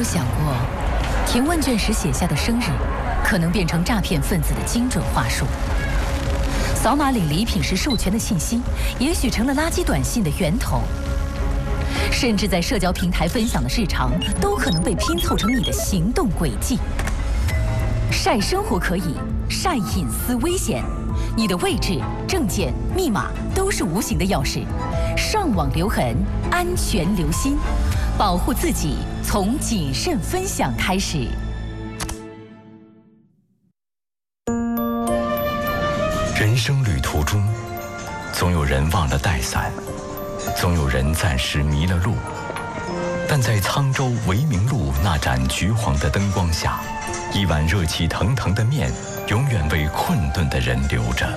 想过，填问卷时写下的生日，可能变成诈骗分子的精准话术？扫码领礼品时授权的信息，也许成了垃圾短信的源头。甚至在社交平台分享的日常，都可能被拼凑成你的行动轨迹。晒生活可以，晒隐私危险。你的位置、证件、密码都是无形的钥匙，上网留痕，安全留心，保护自己从谨慎分享开始。 人生旅途中，总有人忘了带伞，总有人暂时迷了路，但在沧州维明路那盏橘黄的灯光下，一碗热气腾腾的面永远为困顿的人留着。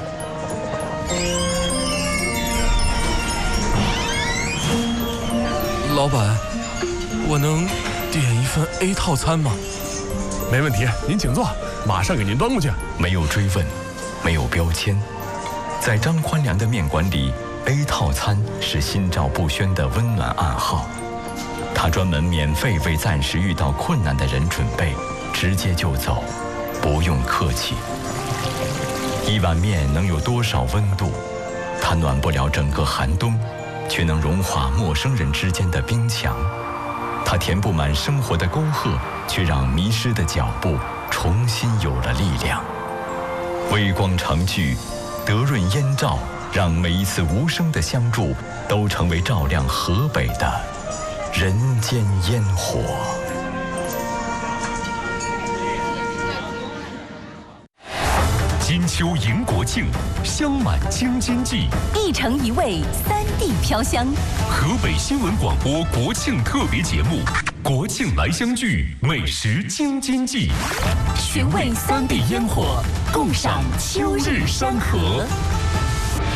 老板，我能点一份 A 套餐吗？ 没问题，您请坐，马上给您端过去。 没有追问，没有标签，在张宽良的面馆里， A 套餐是心照不宣的温暖暗号。他专门免费为暂时遇到困难的人准备，直接就走，不用客气。一碗面能有多少温度？它暖不了整个寒冬，却能融化陌生人之间的冰墙。它填不满生活的沟壑，却让迷失的脚步重新有了力量。微光成炬，德润烟照，让每一次无声的相助都成为照亮河北的人间烟火。 金秋迎国庆，香满京津冀， 一城一味，3地飘香。 河北新闻广播国庆特别节目《国庆来相聚，美食京津冀》， 寻味3地烟火，共赏秋日山河。